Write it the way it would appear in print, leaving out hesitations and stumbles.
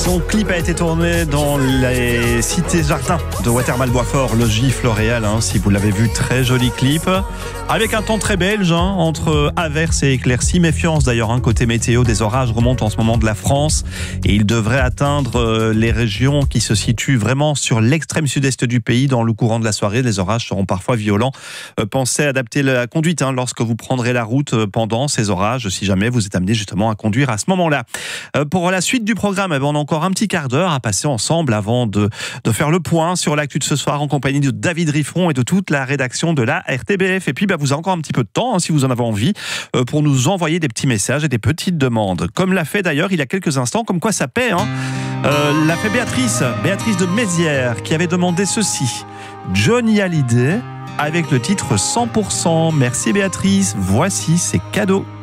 Son clip a été tourné dans les cités jardins de Watermal-Boisfort, logis Floréal, si vous l'avez vu, très joli clip. Avec un temps très belge, entre averses et éclaircies. Méfiance d'ailleurs, côté météo, des orages remontent en ce moment de la France et ils devraient atteindre les régions qui se situent vraiment sur l'extrême sud-est du pays dans le courant de la soirée. Les orages seront parfois violents. Pensez à adapter la conduite lorsque vous prendrez la route pendant ces orages, si jamais vous êtes amené justement à conduire à ce moment-là. Pour la suite du programme, on a encore un petit quart d'heure à passer ensemble avant de faire le point sur l'actu de ce soir en compagnie de David Riffron et de toute la rédaction de la RTBF. Et puis vous avez encore un petit peu de temps, si vous en avez envie, pour nous envoyer des petits messages et des petites demandes. Comme l'a fait d'ailleurs il y a quelques instants, comme quoi ça paie. L'a fait Béatrice de Mézières, qui avait demandé ceci. Johnny Hallyday avec le titre 100%. Merci Béatrice, voici, c'est cadeau.